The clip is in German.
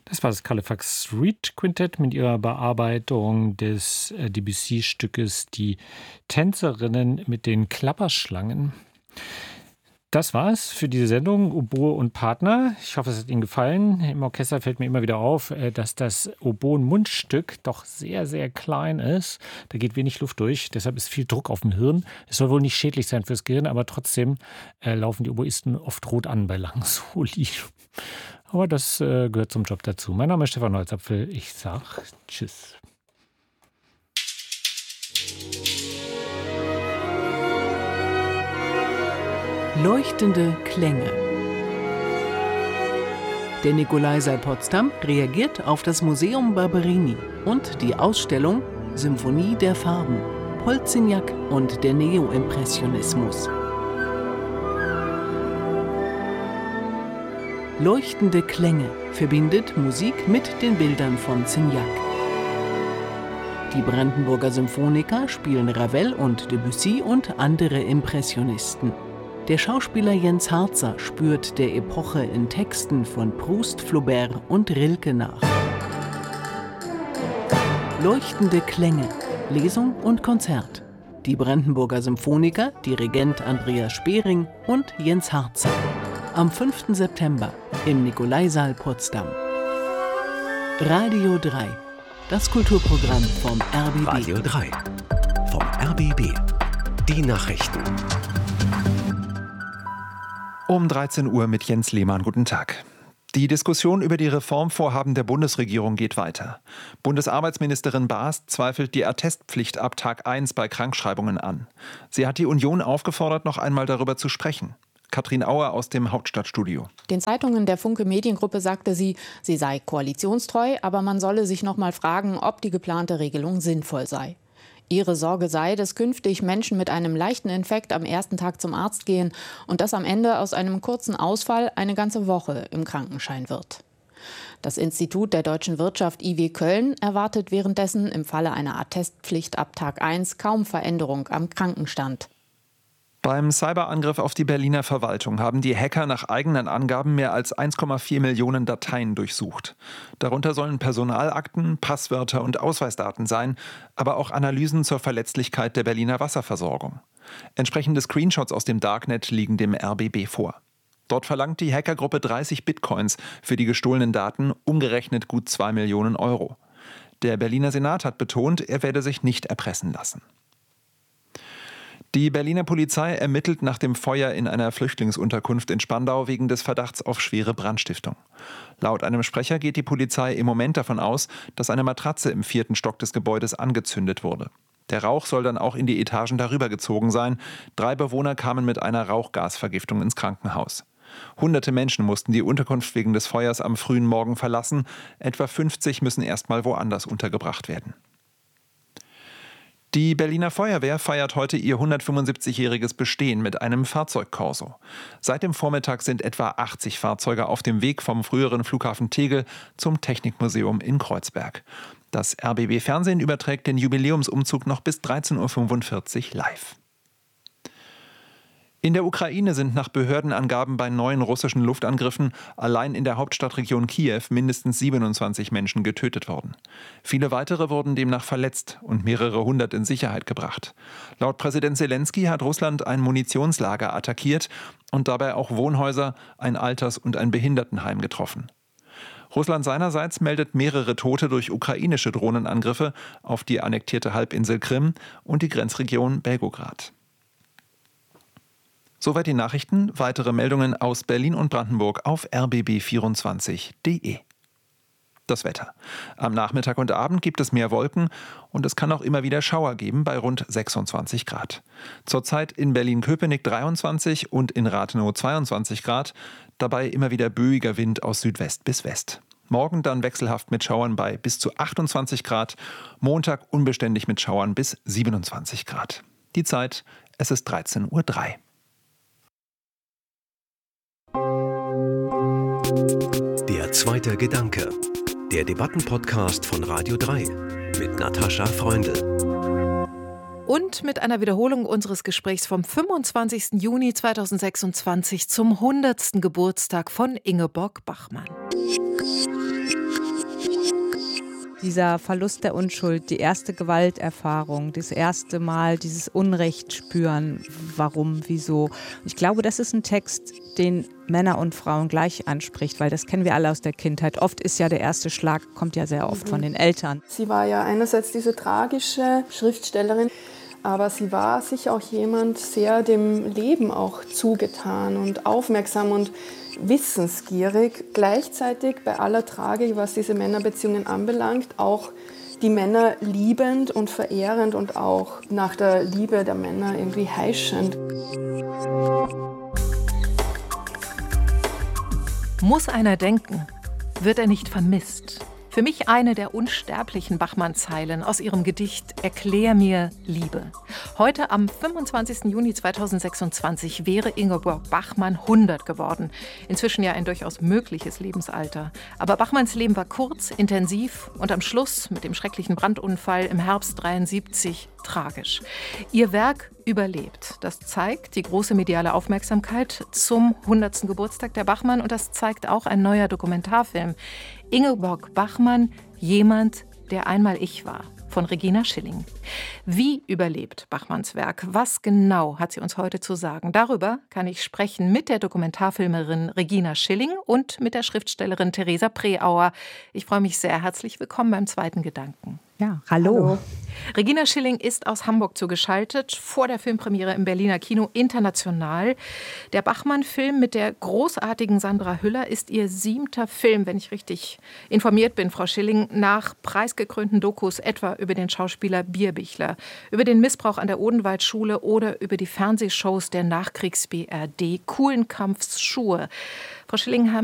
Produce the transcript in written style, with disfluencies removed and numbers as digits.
Das war das Halifax Street Quintett mit ihrer Bearbeitung des Debussy-Stückes Die Tänzerinnen mit den Klapperschlangen. Das war's für diese Sendung Oboe und Partner. Ich hoffe, es hat Ihnen gefallen. Im Orchester fällt mir immer wieder auf, dass das Oboen-Mundstück doch sehr, sehr klein ist. Da geht wenig Luft durch, deshalb ist viel Druck auf dem Hirn. Es soll wohl nicht schädlich sein fürs Gehirn, aber trotzdem laufen die Oboisten oft rot an bei langen Soli. Aber das gehört zum Job dazu. Mein Name ist Stefan Holzapfel. Ich sag Tschüss. Leuchtende Klänge. Der Nikolaisaal Potsdam reagiert auf das Museum Barberini und die Ausstellung Symphonie der Farben, Polzignac und der Neoimpressionismus. Leuchtende Klänge verbindet Musik mit den Bildern von Signac. Die Brandenburger Symphoniker spielen Ravel und Debussy und andere Impressionisten. Der Schauspieler Jens Harzer spürt der Epoche in Texten von Proust, Flaubert und Rilke nach. Leuchtende Klänge, Lesung und Konzert. Die Brandenburger Symphoniker, Dirigent Andreas Spering und Jens Harzer. Am 5. September im Nikolaisaal Potsdam. Radio 3, das Kulturprogramm vom RBB. Radio 3 vom RBB. Die Nachrichten. Um 13 Uhr mit Jens Lehmann. Guten Tag. Die Diskussion über die Reformvorhaben der Bundesregierung geht weiter. Bundesarbeitsministerin Baas zweifelt die Attestpflicht ab Tag 1 bei Krankschreibungen an. Sie hat die Union aufgefordert, noch einmal darüber zu sprechen. Katrin Auer aus dem Hauptstadtstudio. Den Zeitungen der Funke Mediengruppe sagte sie sei koalitionstreu, aber man solle sich noch mal fragen, ob die geplante Regelung sinnvoll sei. Ihre Sorge sei, dass künftig Menschen mit einem leichten Infekt am ersten Tag zum Arzt gehen und dass am Ende aus einem kurzen Ausfall eine ganze Woche im Krankenschein wird. Das Institut der deutschen Wirtschaft IW Köln erwartet währenddessen im Falle einer Attestpflicht ab Tag 1 kaum Veränderung am Krankenstand. Beim Cyberangriff auf die Berliner Verwaltung haben die Hacker nach eigenen Angaben mehr als 1,4 Millionen Dateien durchsucht. Darunter sollen Personalakten, Passwörter und Ausweisdaten sein, aber auch Analysen zur Verletzlichkeit der Berliner Wasserversorgung. Entsprechende Screenshots aus dem Darknet liegen dem RBB vor. Dort verlangt die Hackergruppe 30 Bitcoins für die gestohlenen Daten, umgerechnet gut 2 Millionen Euro. Der Berliner Senat hat betont, er werde sich nicht erpressen lassen. Die Berliner Polizei ermittelt nach dem Feuer in einer Flüchtlingsunterkunft in Spandau wegen des Verdachts auf schwere Brandstiftung. Laut einem Sprecher geht die Polizei im Moment davon aus, dass eine Matratze im 4. Stock des Gebäudes angezündet wurde. Der Rauch soll dann auch in die Etagen darüber gezogen sein. 3 Bewohner kamen mit einer Rauchgasvergiftung ins Krankenhaus. Hunderte Menschen mussten die Unterkunft wegen des Feuers am frühen Morgen verlassen. Etwa 50 müssen erstmal woanders untergebracht werden. Die Berliner Feuerwehr feiert heute ihr 175-jähriges Bestehen mit einem Fahrzeugkorso. Seit dem Vormittag sind etwa 80 Fahrzeuge auf dem Weg vom früheren Flughafen Tegel zum Technikmuseum in Kreuzberg. Das RBB-Fernsehen überträgt den Jubiläumsumzug noch bis 13.45 Uhr live. In der Ukraine sind nach Behördenangaben bei neuen russischen Luftangriffen allein in der Hauptstadtregion Kiew mindestens 27 Menschen getötet worden. Viele weitere wurden demnach verletzt und mehrere hundert in Sicherheit gebracht. Laut Präsident Selensky hat Russland ein Munitionslager attackiert und dabei auch Wohnhäuser, ein Alters- und ein Behindertenheim getroffen. Russland seinerseits meldet mehrere Tote durch ukrainische Drohnenangriffe auf die annektierte Halbinsel Krim und die Grenzregion Belgorod. Soweit die Nachrichten. Weitere Meldungen aus Berlin und Brandenburg auf rbb24.de. Das Wetter. Am Nachmittag und Abend gibt es mehr Wolken und es kann auch immer wieder Schauer geben bei rund 26 Grad. Zurzeit in Berlin-Köpenick 23 und in Rathenow 22 Grad. Dabei immer wieder böiger Wind aus Südwest bis West. Morgen dann wechselhaft mit Schauern bei bis zu 28 Grad. Montag unbeständig mit Schauern bis 27 Grad. Die Zeit, es ist 13.03 Uhr. Der zweite Gedanke. Der Debattenpodcast von Radio 3 mit Natascha Freundl. Und mit einer Wiederholung unseres Gesprächs vom 25. Juni 2026 zum 100. Geburtstag von Ingeborg Bachmann. Dieser Verlust der Unschuld, die erste Gewalterfahrung, das erste Mal dieses Unrecht spüren, warum, wieso. Ich glaube, das ist ein Text, den Männer und Frauen gleich anspricht, weil das kennen wir alle aus der Kindheit. Oft ist ja der erste Schlag, kommt ja sehr oft von den Eltern. Sie war ja einerseits diese tragische Schriftstellerin, aber sie war sicher auch jemand sehr dem Leben auch zugetan und aufmerksam und wissensgierig. Gleichzeitig bei aller Tragik, was diese Männerbeziehungen anbelangt, auch die Männer liebend und verehrend und auch nach der Liebe der Männer irgendwie heischend. Muss einer denken, wird er nicht vermisst. Für mich eine der unsterblichen Bachmann-Zeilen aus ihrem Gedicht »Erklär mir Liebe«. Heute, am 25. Juni 2026, wäre Ingeborg Bachmann 100 geworden. Inzwischen ja ein durchaus mögliches Lebensalter. Aber Bachmanns Leben war kurz, intensiv und am Schluss mit dem schrecklichen Brandunfall im Herbst 73 tragisch. Ihr Werk überlebt. Das zeigt die große mediale Aufmerksamkeit zum 100. Geburtstag der Bachmann und das zeigt auch ein neuer Dokumentarfilm. Ingeborg Bachmann, jemand, der einmal ich war, von Regina Schilling. Wie überlebt Bachmanns Werk? Was genau hat sie uns heute zu sagen? Darüber kann ich sprechen mit der Dokumentarfilmerin Regina Schilling und mit der Schriftstellerin Theresa Preauer. Ich freue mich sehr. Herzlich willkommen beim zweiten Gedanken. Ja, hallo. Regina Schilling ist aus Hamburg zugeschaltet, vor der Filmpremiere im Berliner Kino international. Der Bachmann-Film mit der großartigen Sandra Hüller ist ihr 7. Film, wenn ich richtig informiert bin, Frau Schilling, nach preisgekrönten Dokus etwa über den Schauspieler Bierbichler, über den Missbrauch an der Odenwaldschule oder über die Fernsehshows der Nachkriegs-BRD, Kuhlenkampfs Schuhe. Frau Schilling,